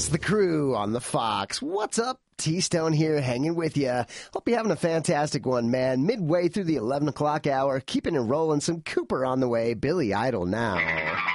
It's the crew on the Fox. What's up? T-Stone here, hanging with you. Hope you're having a fantastic one, man. Midway through the 11 o'clock hour, keeping it rolling. Some Cooper on the way. Billy Idol now.